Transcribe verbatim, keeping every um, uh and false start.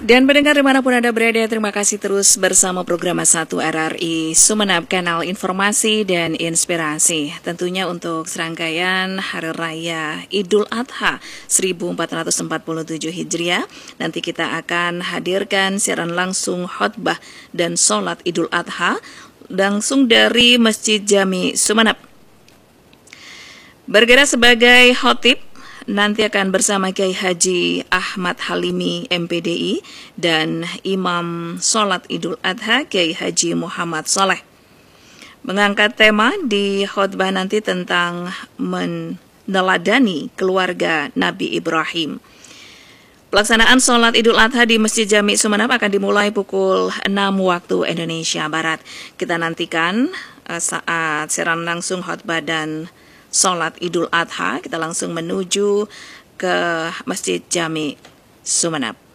Dan pendengar dimanapun Anda berada, terima kasih terus bersama program satu R R I Sumeneb, kanal informasi dan inspirasi. Tentunya untuk serangkaian Hari Raya Idul Adha seribu empat ratus empat puluh tujuh Hijriah, nanti kita akan hadirkan siaran langsung khotbah dan sholat Idul Adha langsung dari Masjid Jami Sumeneb. Bergerak sebagai khotib nanti akan bersama Kiai Haji Ahmad Halimi M P D I dan Imam Sholat Idul Adha Kiai Haji Muhammad Saleh. Mengangkat tema di khutbah nanti tentang meneladani keluarga Nabi Ibrahim. Pelaksanaan sholat Idul Adha di Masjid Jami Sumeneb akan dimulai pukul enam waktu Indonesia Barat. Kita nantikan uh, saat siaran langsung khutbah dan sholat Idul Adha, kita langsung menuju ke Masjid Jami Sumeneb.